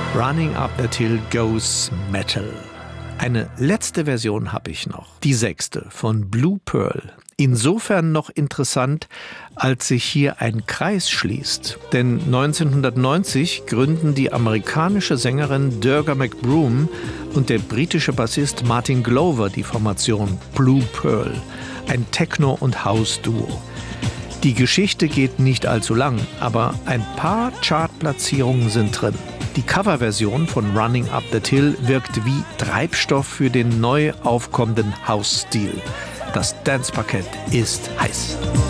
Running Up That Hill Goes Metal. Eine letzte Version habe ich noch, die 6. von Blue Pearl. Insofern noch interessant, als sich hier ein Kreis schließt. Denn 1990 gründen die amerikanische Sängerin Durga McBroom und der britische Bassist Martin Glover die Formation Blue Pearl, ein Techno- und House-Duo. Die Geschichte geht nicht allzu lang, aber ein paar Chartplatzierungen sind drin. Die Coverversion von Running Up That Hill wirkt wie Treibstoff für den neu aufkommenden House-Stil. Das Danceparkett ist heiß.